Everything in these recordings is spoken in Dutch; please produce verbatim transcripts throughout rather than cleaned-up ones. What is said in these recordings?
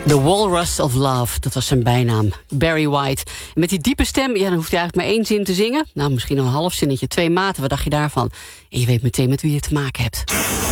The Walrus of Love, dat was zijn bijnaam. Barry White. En met die diepe stem, ja, dan hoeft hij eigenlijk maar één zin te zingen. Nou, misschien nog een half zinnetje. Twee maten, wat dacht je daarvan? En je weet meteen met wie je te maken hebt.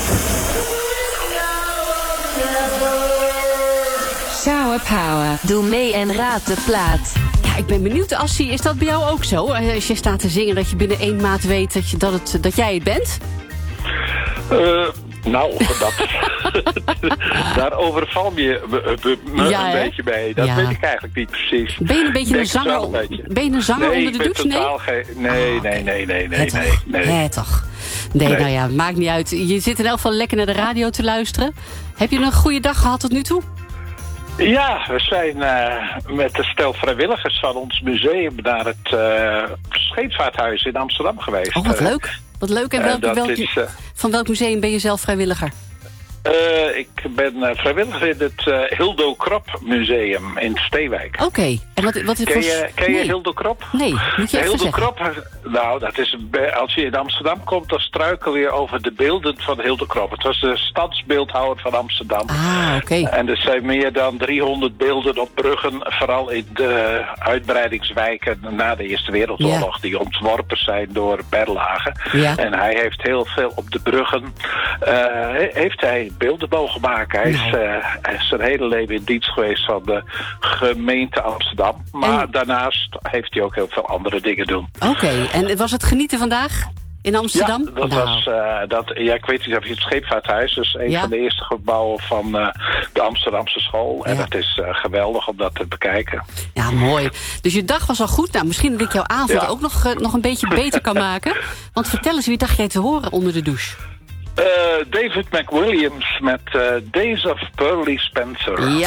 Shower Power. Doe mee en raad de plaat. Ja, ik ben benieuwd, Assie, is dat bij jou ook zo? Als je staat te zingen, dat je binnen één maat weet dat, je, dat, het, dat jij het bent? Uh, nou, dat, daar overval je me, me ja, een hè? beetje mee. Dat ja. weet ik eigenlijk niet precies. Ben je een beetje een zanger, een beetje. Ben je een zanger nee, onder de douche? Nee, totaal geen... Nee, ah, nee, nee, nee, nee, het nee. toch. nee. Het toch. Nee, nee, nou ja, maakt niet uit. Je zit in elk geval lekker naar de radio te luisteren. Heb je een goede dag gehad tot nu toe? Ja, we zijn uh, met een stel vrijwilligers van ons museum naar het uh, Scheepvaarthuis in Amsterdam geweest. Oh, wat leuk. Wat leuk. En welk, uh, welk, is, uh, van welk museum ben je zelf vrijwilliger? Uh, ik ben uh, vrijwilliger in het uh, Hildo Krop Museum in Steewijk. Oké. Okay. En wat, wat is ken je, ken nee. je Hildo Krop? Nee, moet je even Hildo zeggen. Krop, nou, dat is, als je in Amsterdam komt, dan struikel je over de beelden van Hildo Krop. Het was de stadsbeeldhouwer van Amsterdam. Ah, oké. Okay. En er zijn meer dan driehonderd beelden op bruggen, vooral in de uitbreidingswijken na de Eerste Wereldoorlog, ja. die ontworpen zijn door Berlage. Ja. En hij heeft heel veel op de bruggen, uh, heeft hij beelden mogen maken. Hij is, uh, hij is zijn hele leven in dienst geweest van de gemeente Amsterdam. Maar en... daarnaast heeft hij ook heel veel andere dingen doen. Oké, okay. En was het genieten vandaag in Amsterdam? Ja, dat nou. was, uh, dat, ja, ik weet niet of je het Scheepvaarthuis, dus een ja. van de eerste gebouwen van uh, de Amsterdamse school. En ja. het is uh, geweldig om dat te bekijken. Ja, mooi. Dus je dag was al goed. Nou, misschien dat ik jouw avond ja. ook nog, uh, nog een beetje beter kan maken. Want vertel eens, wie dacht jij te horen onder de douche? Uh, David McWilliams met uh, Days of Pearly Spencer. Ja,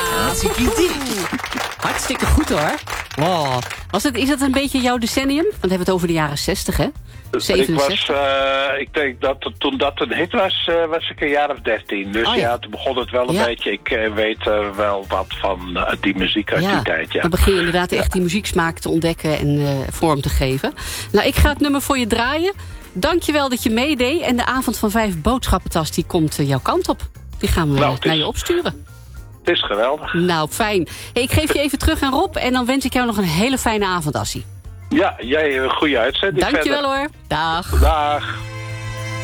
hartstikke goed hoor. Wow. Was het, is dat een beetje jouw decennium? Want we hebben het over de jaren zestig, hè? zevenenzestig. Ik, was, uh, ik denk dat het, toen dat een hit was, uh, was ik een jaar of dertien. Dus oh, ja. ja, toen begon het wel een ja. beetje. Ik uh, weet uh, wel wat van uh, die muziek uit ja. die tijd. Ja. Dan begin je inderdaad ja. echt die muzieksmaak te ontdekken en uh, vorm te geven. Nou, ik ga het nummer voor je draaien. Dankjewel dat je meedeed. En de avond van vijf boodschappentas die komt uh, jouw kant op. Die gaan we nou, naar is, je opsturen. Het is geweldig. Nou, fijn. Hey, ik geef je even terug aan Rob. En dan wens ik jou nog een hele fijne avond, Assie. Ja, jij een goede uitzending. Dankjewel verder. hoor. Dag. Dag.